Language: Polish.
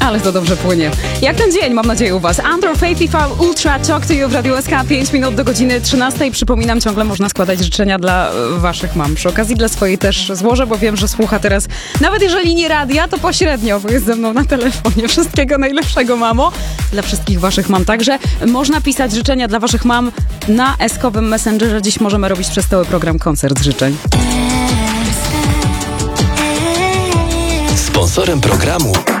Ale to dobrze płynie. Jak ten dzień, mam nadzieję, u was. Under 55 Ultra Talk to You w Radio SK. 5 minut do godziny 13. Przypominam, ciągle można składać życzenia dla waszych mam. Przy okazji dla swojej też złożę, bo wiem, że słucha teraz, nawet jeżeli nie radia, to pośrednio, bo jest ze mną na telefonie. Wszystkiego najlepszego, mamo. Dla wszystkich waszych mam także. Można pisać życzenia dla waszych mam na eskowym Messengerze. Dziś możemy robić przez cały program koncert życzeń. Sponsorem programu